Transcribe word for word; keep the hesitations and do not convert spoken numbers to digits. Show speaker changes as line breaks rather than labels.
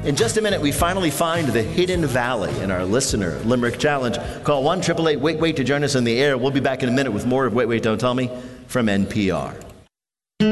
In just a minute, we finally find the hidden valley in our listener Limerick Challenge. Call one eight eight eight wait wait to join us on the air. We'll be back in a minute with more of Wait Wait Don't Tell Me from N P R.